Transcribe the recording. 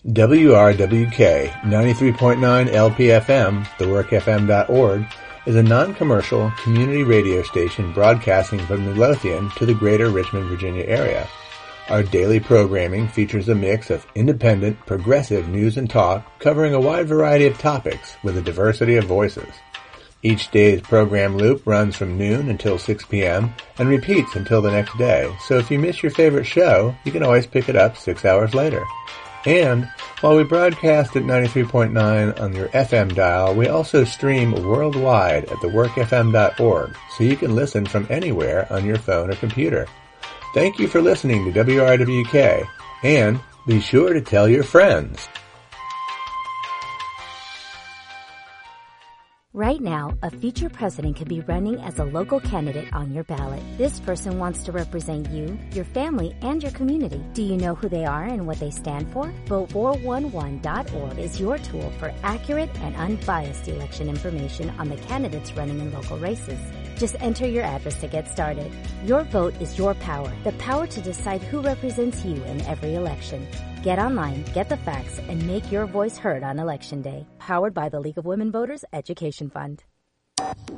WRWK 93.9 LPFM, theworkfm.org, is a non-commercial community radio station broadcasting from Midlothian to the greater Richmond, Virginia area. Our daily programming features a mix of independent, progressive news and talk covering a wide variety of topics with a diversity of voices. Each day's program loop runs from noon until 6 p.m. and repeats until the next day, so if you miss your favorite show, you can always pick it up 6 hours later. And while we broadcast at 93.9 on your FM dial, we also stream worldwide at theworkfm.org, so you can listen from anywhere on your phone or computer. Thank you for listening to WRWK, and be sure to tell your friends. Right now, a future president could be running as a local candidate on your ballot. This person wants to represent you, your family, and your community. Do you know who they are and what they stand for? Vote411.org is your tool for accurate and unbiased election information on the candidates running in local races. Just enter your address to get started. Your vote is your power, the power to decide who represents you in every election. Get online, get the facts, and make your voice heard on Election Day. Powered by the League of Women Voters Education Fund.